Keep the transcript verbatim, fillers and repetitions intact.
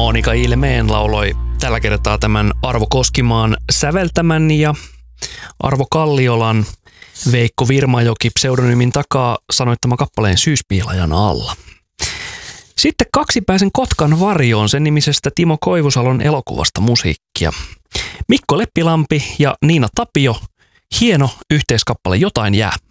Monika Ilmeen lauloi tällä kertaa tämän Arvo Koskimaan säveltämän ja Arvo Kalliolan Veikko Virmajoki pseudonymin takaa sanoittama kappaleen Syyspiilajan alla. Sitten Kaksipäisen Kotkan varjoon sen nimisestä Timo Koivusalon elokuvasta musiikkia. Mikko Leppilampi ja Niina Tapio, hieno yhteiskappale Jotain jää.